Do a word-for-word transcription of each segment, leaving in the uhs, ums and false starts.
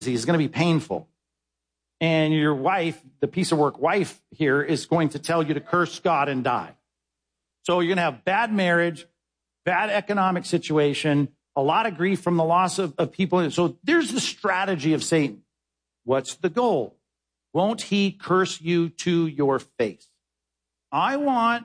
It's going to be painful. And your wife, the piece of work wife here, is going to tell you to curse God and die. So you're going to have bad marriage, bad economic situation, a lot of grief from the loss of, of people. So there's the strategy of Satan. What's the goal? Won't he curse you to your face? I want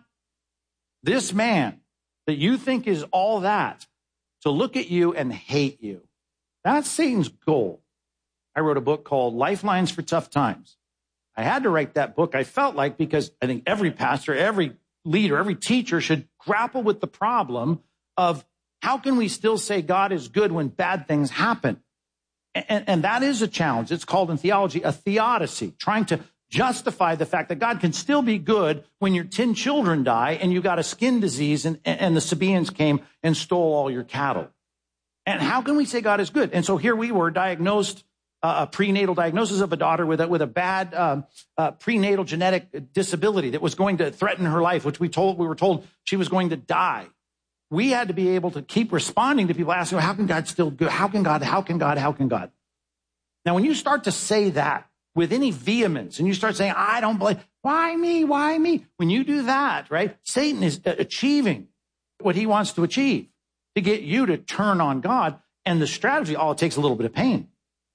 this man that you think is all that to look at you and hate you. That's Satan's goal. I wrote a book called Lifelines for Tough Times. I had to write that book, I felt like, because I think every pastor, every leader, every teacher should grapple with the problem of how can we still say God is good when bad things happen? And, and that is a challenge. It's called in theology a theodicy, trying to justify the fact that God can still be good when your ten children die and you got a skin disease and, and the Sabaeans came and stole all your cattle. And how can we say God is good? And so here we were diagnosed, uh, a prenatal diagnosis of a daughter with a, with a bad um, uh, prenatal genetic disability that was going to threaten her life, which we told we were told she was going to die. We had to be able to keep responding to people asking, well, how can God still good? How can God? How can God? How can God? Now, when you start to say that with any vehemence and you start saying, I don't believe, why me? Why me? When you do that, right, Satan is achieving what he wants to achieve to get you to turn on God. And the strategy, all it takes a little bit of pain.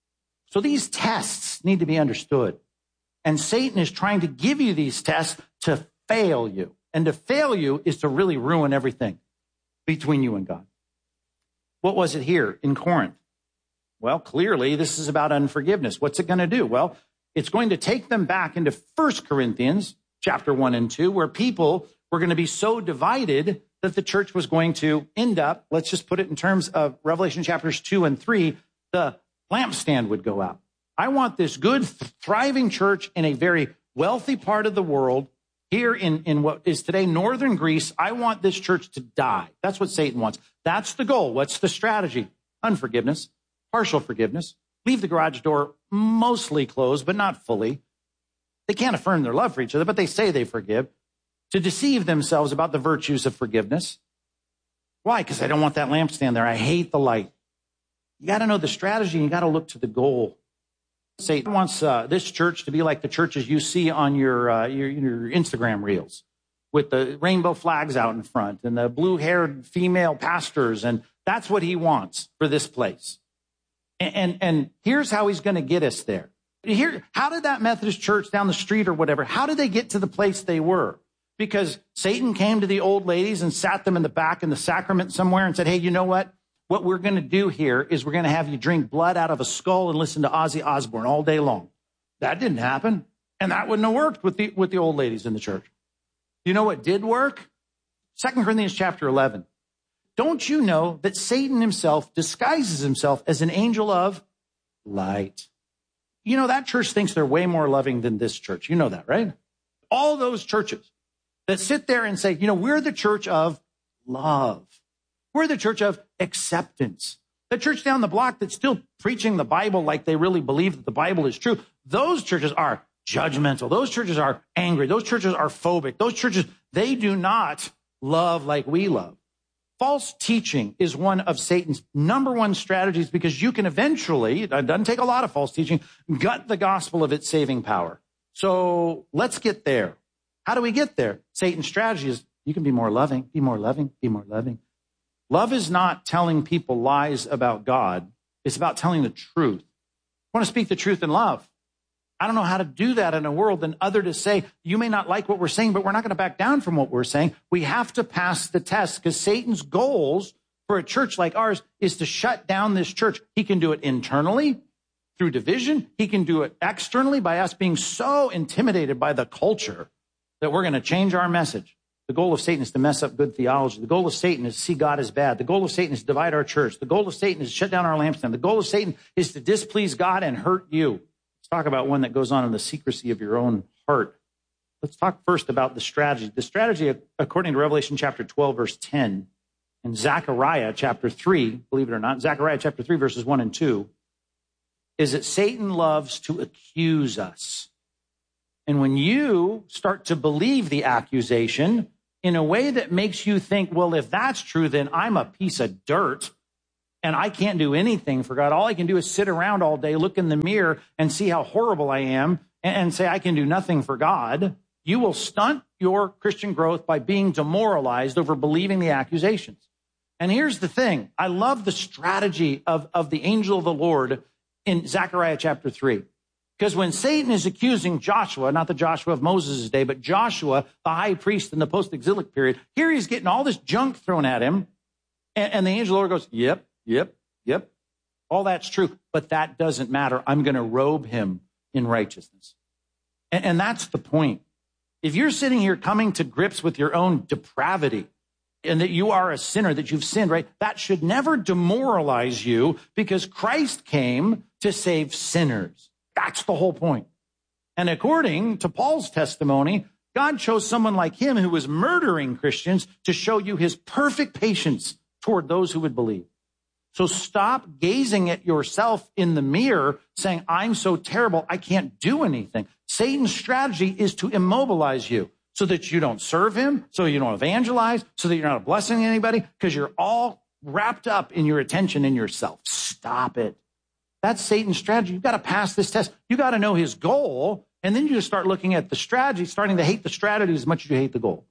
So these tests need to be understood. And Satan is trying to give you these tests to fail you. And to fail you is to really ruin everything between you and God. What was it here in Corinth? Well, clearly, this is about unforgiveness. What's it going to do? Well, it's going to take them back into First Corinthians chapter one and two, where people were going to be so divided that the church was going to end up, let's just put it in terms of Revelation chapters two and three, the lampstand would go out. I want this good, thriving church in a very wealthy part of the world, here in, in what is today northern Greece. I want this church to die. That's what Satan wants. That's the goal. What's the strategy? Unforgiveness, partial forgiveness. Leave the garage door mostly closed, but not fully. They can't affirm their love for each other, but they say they forgive. To deceive themselves about the virtues of forgiveness. Why? Because I don't want that lampstand there. I hate the light. You got to know the strategy, and you got to look to the goal. Satan wants uh, this church to be like the churches you see on your, uh, your your Instagram reels, with the rainbow flags out in front and the blue-haired female pastors, and that's what he wants for this place. And and, and here's how he's going to get us there. Here, how did that Methodist church down the street or whatever, how did they get to the place they were? Because Satan came to the old ladies and sat them in the back in the sacrament somewhere and said, hey, you know what? What we're going to do here is we're going to have you drink blood out of a skull and listen to Ozzy Osbourne all day long. That didn't happen. And that wouldn't have worked with the, with the old ladies in the church. You know what did work? Second Corinthians chapter eleven. Don't you know that Satan himself disguises himself as an angel of light? You know, that church thinks they're way more loving than this church. You know that, right? All those churches that sit there and say, you know, we're the church of love. We're the church of acceptance. The church down the block that's still preaching the Bible like they really believe that the Bible is true. Those churches are judgmental. Those churches are angry. Those churches are phobic. Those churches, they do not love like we love. False teaching is one of Satan's number one strategies, because you can eventually, it doesn't take a lot of false teaching, gut the gospel of its saving power. So let's get there. How do we get there? Satan's strategy is you can be more loving, be more loving, be more loving. Love is not telling people lies about God. It's about telling the truth. I want to speak the truth in love. I don't know how to do that in a world than other to say, you may not like what we're saying, but we're not going to back down from what we're saying. We have to pass the test, because Satan's goals for a church like ours is to shut down this church. He can do it internally through division. He can do it externally by us being so intimidated by the culture that we're going to change our message. The goal of Satan is to mess up good theology. The goal of Satan is to see God as bad. The goal of Satan is to divide our church. The goal of Satan is to shut down our lampstand. The goal of Satan is to displease God and hurt you. Let's talk about one that goes on in the secrecy of your own heart. Let's talk first about the strategy. The strategy, according to Revelation chapter twelve, verse ten, and Zechariah chapter three, believe it or not, Zechariah chapter three, verses one and two, is that Satan loves to accuse us. And when you start to believe the accusation in a way that makes you think, well, if that's true, then I'm a piece of dirt, and I can't do anything for God. All I can do is sit around all day, look in the mirror and see how horrible I am and say I can do nothing for God, you will stunt your Christian growth by being demoralized over believing the accusations. And here's the thing. I love the strategy of, of the angel of the Lord in Zechariah chapter three. Because when Satan is accusing Joshua, not the Joshua of Moses' day, but Joshua, the high priest in the post-exilic period, here he's getting all this junk thrown at him. And, and the angel of the Lord goes, yep, yep, yep. All that's true. But that doesn't matter. I'm going to robe him in righteousness. And, and that's the point. If you're sitting here coming to grips with your own depravity and that you are a sinner, that you've sinned, right? That should never demoralize you because Christ came to save sinners. That's the whole point. And according to Paul's testimony, God chose someone like him who was murdering Christians to show you his perfect patience toward those who would believe. So stop gazing at yourself in the mirror saying, I'm so terrible, I can't do anything. Satan's strategy is to immobilize you so that you don't serve him, so you don't evangelize, so that you're not a blessing to anybody, because you're all wrapped up in your attention in yourself. Stop it. That's Satan's strategy. You've got to pass this test. You got to know his goal, and then you just start looking at the strategy, starting to hate the strategy as much as you hate the goal.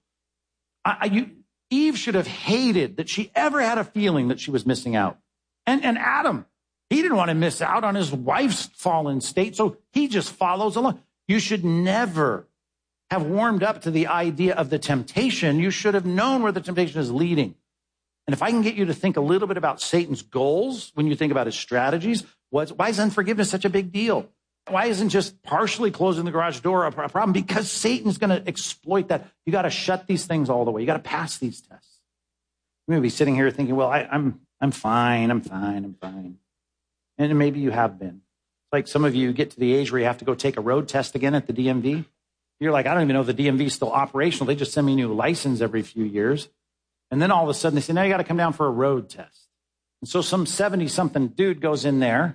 I, I, you, Eve should have hated that she ever had a feeling that she was missing out. And, and Adam, he didn't want to miss out on his wife's fallen state, so he just follows along. You should never have warmed up to the idea of the temptation. You should have known where the temptation is leading. And if I can get you to think a little bit about Satan's goals when you think about his strategies, what's, why is unforgiveness such a big deal? Why isn't just partially closing the garage door a problem? Because Satan's going to exploit that. You got to shut these things all the way. You got to pass these tests. You may be sitting here thinking, well, I, I'm I'm fine, I'm fine, I'm fine. And maybe you have been. Like some of you get to the age where you have to go take a road test again at the D M V. You're like, I don't even know if the D M V is still operational. They just send me a new license every few years. And then all of a sudden they say, now you got to come down for a road test. And so some seventy-something dude goes in there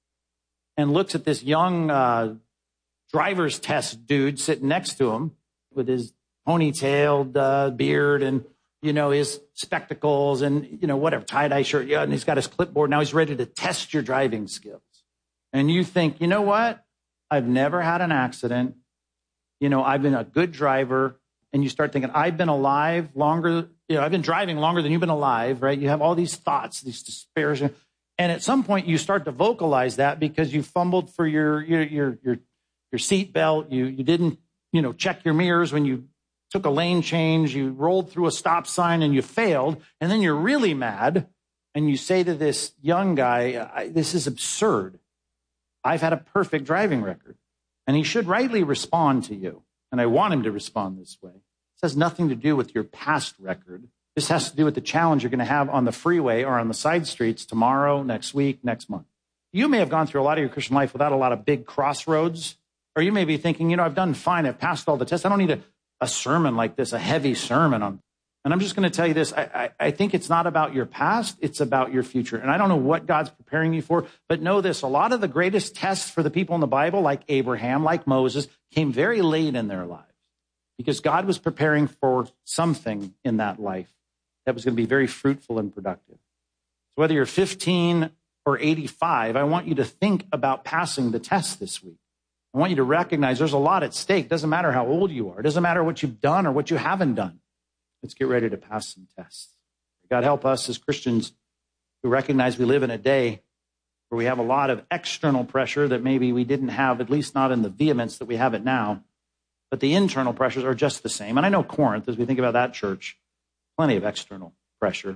and looks at this young uh, driver's test dude sitting next to him with his ponytailed uh, beard and, you know, his spectacles and, you know, whatever, tie-dye shirt. Yeah, and he's got his clipboard. Now he's ready to test your driving skills. And you think, you know what? I've never had an accident. You know, I've been a good driver. And you start thinking, I've been alive longer, you know, I've been driving longer than you've been alive, right? You have all these thoughts, these despairs. And at some point you start to vocalize that because you fumbled for your, your, your, your, your seat belt. You, you didn't, you know, check your mirrors when you took a lane change. You rolled through a stop sign and you failed. And then you're really mad. And you say to this young guy, I, this is absurd. I've had a perfect driving record. And he should rightly respond to you. And I want him to respond this way. This has nothing to do with your past record. This has to do with the challenge you're going to have on the freeway or on the side streets tomorrow, next week, next month. You may have gone through a lot of your Christian life without a lot of big crossroads. Or you may be thinking, you know, I've done fine. I've passed all the tests. I don't need a, a sermon like this, a heavy sermon on. And I'm just going to tell you this. I, I, I think it's not about your past. It's about your future. And I don't know what God's preparing you for, but know this. A lot of the greatest tests for the people in the Bible, like Abraham, like Moses, came very late in their lives because God was preparing for something in that life that was going to be very fruitful and productive. So whether you're fifteen or eighty-five, I want you to think about passing the test this week. I want you to recognize there's a lot at stake. It doesn't matter how old you are. It doesn't matter what you've done or what you haven't done. Let's get ready to pass some tests. God help us as Christians who recognize we live in a day where we have a lot of external pressure that maybe we didn't have, at least not in the vehemence that we have it now. But the internal pressures are just the same. And I know Corinth, as we think about that church, plenty of external pressure.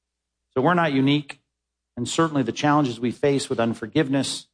So we're not unique. And certainly the challenges we face with unforgiveness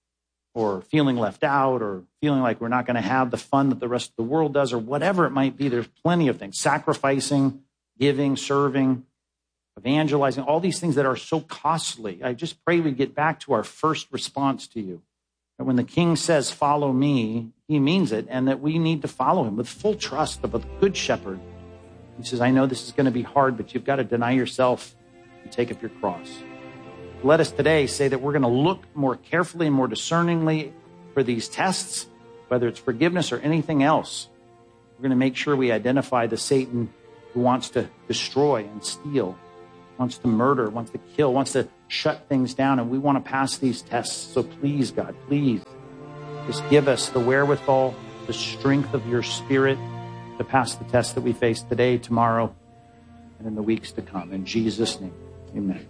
or feeling left out or feeling like we're not going to have the fun that the rest of the world does or whatever it might be, there's plenty of things. Sacrificing, giving, serving, evangelizing, all these things that are so costly. I just pray we get back to our first response to you. That when the King says, follow me, he means it, and that we need to follow him with full trust of a good shepherd. He says, I know this is going to be hard, but you've got to deny yourself and take up your cross. Let us today say that we're going to look more carefully and more discerningly for these tests, whether it's forgiveness or anything else. We're going to make sure we identify the Satan who wants to destroy and steal, wants to murder, wants to kill, wants to shut things down, and we want to pass these tests. So please, God, please, just give us the wherewithal, the strength of your Spirit to pass the test that we face today, tomorrow, and in the weeks to come. In Jesus' name, amen.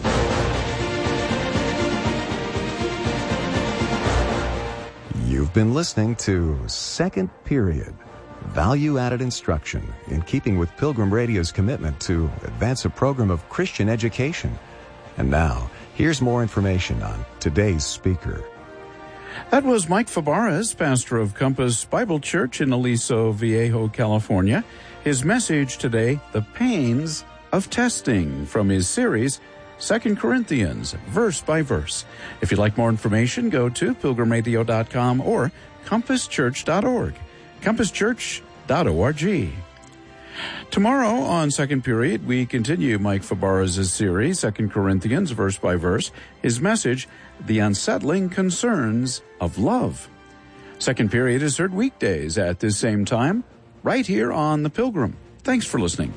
You've been listening to Second Period, value-added instruction in keeping with Pilgrim Radio's commitment to advance a program of Christian education. And now, here's more information on today's speaker. That was Mike Fabarez, pastor of Compass Bible Church in Aliso Viejo, California. His message today, The Pains of Testing, from his series, Second Corinthians, verse by verse. If you'd like more information, go to pilgrim radio dot com or compass church dot org. compass church dot org. Tomorrow on Second Period, we continue Mike Fabarez's series, Second Corinthians, verse by verse. His message, The Unsettling Concerns of Love. Second Period is heard weekdays at this same time, right here on The Pilgrim. Thanks for listening.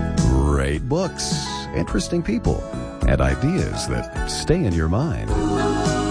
Great books, interesting people, and ideas that stay in your mind.